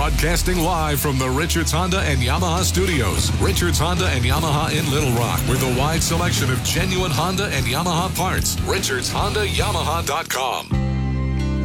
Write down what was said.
Broadcasting live from the Richards Honda and Yamaha studios. Richards Honda and Yamaha in Little Rock, with a wide selection of genuine Honda and Yamaha parts. RichardsHondaYamaha.com.